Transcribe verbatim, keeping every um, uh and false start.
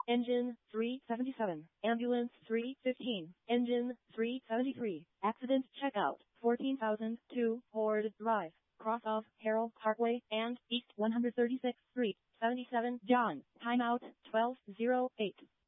Engine three seventy-seven. Ambulance three fifteen. Engine three seventy-three. Accident checkout fourteen thousand two Horde Drive. Cross of Harold Parkway and East one hundred thirty-sixth Street. seventy-seven John. Timeout twelve oh eight.